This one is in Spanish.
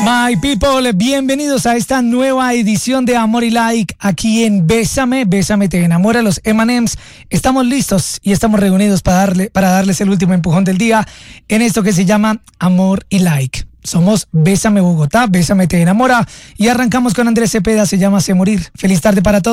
My people, bienvenidos a esta nueva edición de Amor y Like aquí en Bésame, Bésame te enamora, los M&M's. Estamos listos y estamos reunidos para darles el último empujón del día en esto que se llama Amor y Like. Somos Bésame Bogotá, Bésame te enamora y arrancamos con Andrés Cepeda, se llama Sé Morir. Feliz tarde para todos.